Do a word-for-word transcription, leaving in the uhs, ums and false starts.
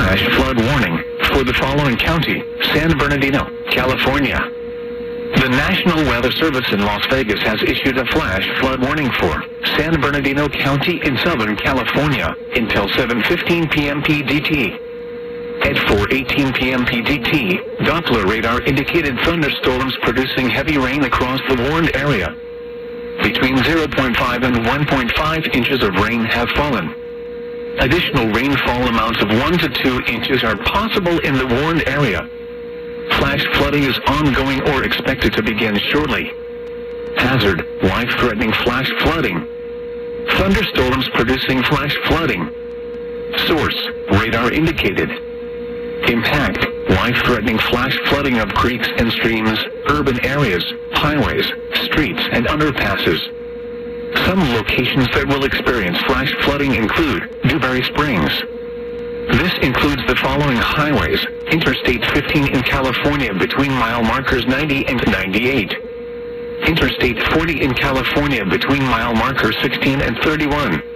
flash flood warning for the following county: San Bernardino, California. The National Weather Service in Las Vegas has issued a flash flood warning for San Bernardino County in Southern California until seven fifteen p m P D T. At four eighteen p m P D T, Doppler radar indicated thunderstorms producing heavy rain across the warned area. Between zero point five and one point five inches of rain have fallen. Additional rainfall amounts of one to two inches are possible in the warned area. Flash flooding is ongoing or expected to begin shortly. Hazard: life-threatening flash flooding. Thunderstorms producing flash flooding. Source: radar indicated. Impact: life-threatening flash flooding of creeks and streams, urban areas, highways, streets, and underpasses. Some locations that will experience flash flooding include Dewberry Springs. This includes the following highways: Interstate fifteen in California between mile markers ninety and ninety-eight. Interstate forty in California between mile markers sixteen and thirty-one.